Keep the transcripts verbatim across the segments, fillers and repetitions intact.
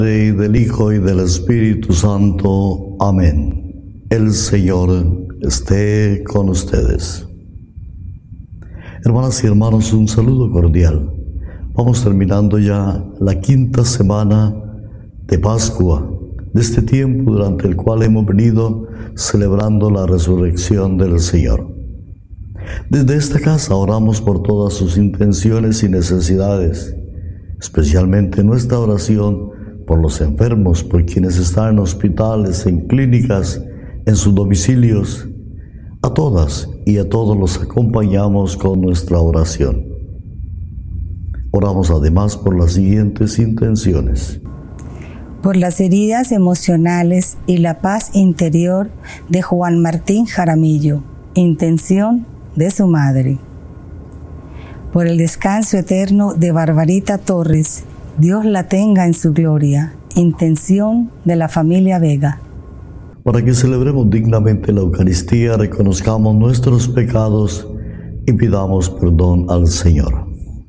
Y del Hijo y del Espíritu Santo. Amén. El Señor esté con ustedes. Hermanas y hermanos, un saludo cordial. Vamos terminando ya la quinta semana de Pascua, de este tiempo durante el cual hemos venido celebrando la resurrección del Señor. Desde esta casa oramos por todas sus intenciones y necesidades, especialmente nuestra oración por los enfermos, por quienes están en hospitales, en clínicas, en sus domicilios. A todas y a todos los acompañamos con nuestra oración. Oramos además por las siguientes intenciones. Por las heridas emocionales y la paz interior de Juan Martín Jaramillo, intención de su madre. Por el descanso eterno de Barbarita Torres, Dios la tenga en su gloria, intención de la familia Vega. Para que celebremos dignamente la Eucaristía, reconozcamos nuestros pecados y pidamos perdón al Señor.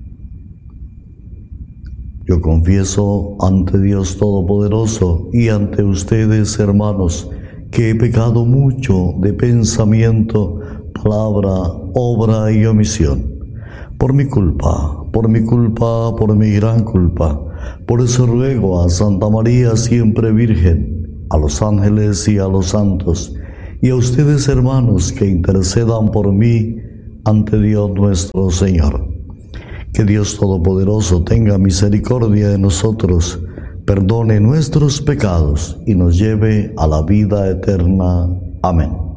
Yo confieso ante Dios Todopoderoso y ante ustedes, hermanos, que he pecado mucho de pensamiento, palabra, obra y omisión. Por mi culpa, por mi culpa, por mi gran culpa. Por eso ruego a Santa María, siempre Virgen, a los ángeles y a los santos, y a ustedes, hermanos, que intercedan por mí ante Dios nuestro Señor. Que Dios Todopoderoso tenga misericordia de nosotros, perdone nuestros pecados y nos lleve a la vida eterna. Amén.